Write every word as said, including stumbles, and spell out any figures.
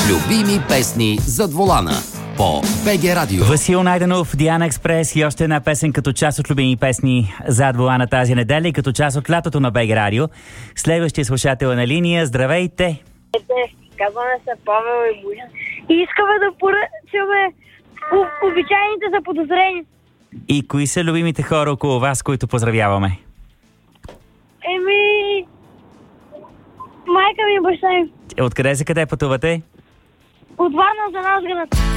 Любими песни зад волана по БГ Радио. Васил Найденов, Диана Експрес и още една песен като част от любими песни зад волана тази неделя и като част от лятото на БГ Радио. Следващия слушател е на линия. Здравейте! Казваме се Павел и Боян. И искаме да поръчаме обичайните за подозрени. И кои са любимите хора около вас, които поздравяваме? Еми... майка ми и баща ми. Откъде за къде пътувате? От Варна за Разград.